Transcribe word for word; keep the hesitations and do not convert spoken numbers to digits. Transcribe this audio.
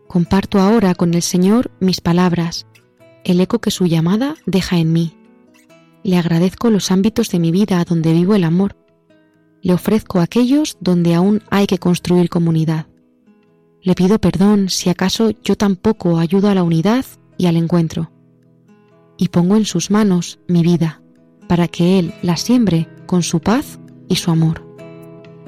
Comparto ahora con el Señor mis palabras, el eco que su llamada deja en mí. Le agradezco los ámbitos de mi vida donde vivo el amor. Le ofrezco aquellos donde aún hay que construir comunidad. Le pido perdón si acaso yo tampoco ayudo a la unidad y al encuentro. Y pongo en sus manos mi vida, para que Él la siembre con su paz y su amor.